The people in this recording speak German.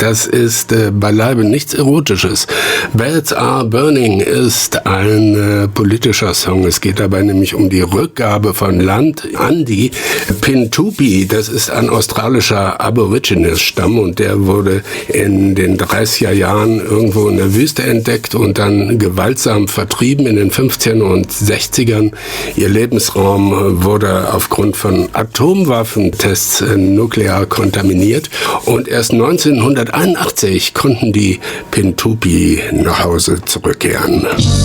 Das ist beileibe nichts Erotisches. Bells Are Burning ist ein politischer Song. Es geht dabei nämlich um die Rückgabe von Land an die Pintupi. Das ist ein australischer Aborigines-Stamm und der wurde in den 30er Jahren irgendwo in der Wüste entdeckt und dann gewaltsam vertrieben in den 50ern und 60ern. Ihr Lebensraum wurde aufgrund von Atomwaffentests nuklear kontaminiert und erst 1981 konnten die Pintupi nach Hause zurückkehren.